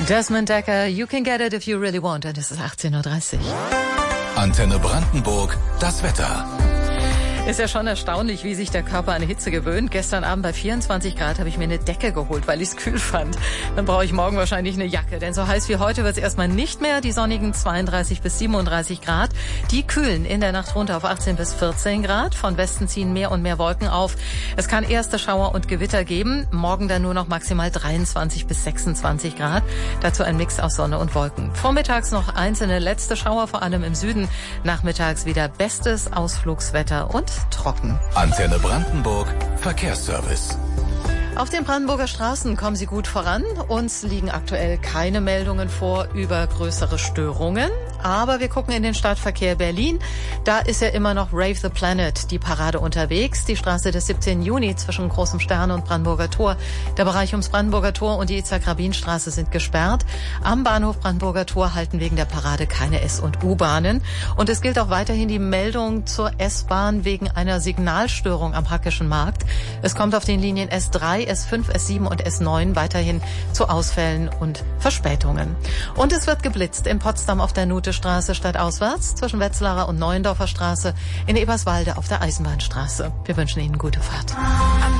Desmond Dekker, You Can Get It If You Really Want. Und es ist 18:30 Uhr. Antenne Brandenburg, das Wetter. Ist ja schon erstaunlich, wie sich der Körper an Hitze gewöhnt. Gestern Abend bei 24 Grad habe ich mir eine Decke geholt, weil ich es kühl fand. Dann brauche ich morgen wahrscheinlich eine Jacke, denn so heiß wie heute wird es erstmal nicht mehr. Die sonnigen 32 bis 37 Grad. Die kühlen in der Nacht runter auf 18 bis 14 Grad. Von Westen ziehen mehr und mehr Wolken auf. Es kann erste Schauer und Gewitter geben. Morgen dann nur noch maximal 23 bis 26 Grad. Dazu ein Mix aus Sonne und Wolken. Vormittags noch einzelne letzte Schauer, vor allem im Süden. Nachmittags wieder bestes Ausflugswetter und trocken. Antenne Brandenburg, Verkehrsservice. Auf den Brandenburger Straßen kommen Sie gut voran. Uns liegen aktuell keine Meldungen vor über größere Störungen. Aber wir gucken in den Stadtverkehr Berlin. Da ist ja immer noch Rave the Planet, die Parade unterwegs. Die Straße des 17. Juni zwischen Großem Stern und Brandenburger Tor. Der Bereich ums Brandenburger Tor und die Itzhak-Rabin-Straße sind gesperrt. Am Bahnhof Brandenburger Tor halten wegen der Parade keine S- und U-Bahnen. Und es gilt auch weiterhin die Meldung zur S-Bahn wegen einer Signalstörung am Hackischen Markt. Es kommt auf den Linien S3, S5, S7 und S9 weiterhin zu Ausfällen und Verspätungen. Und es wird geblitzt in Potsdam auf der Nutestraße stadtauswärts, zwischen Wetzlarer und Neuendorfer Straße, in Eberswalde auf der Eisenbahnstraße. Wir wünschen Ihnen gute Fahrt.